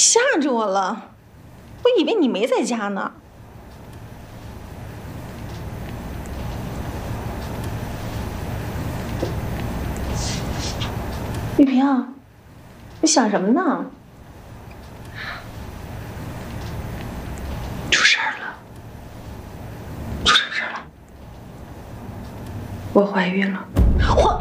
吓着我了，我以为你没在家呢。雨萍，你想什么呢？出事儿了！出什么事儿了？我怀孕了。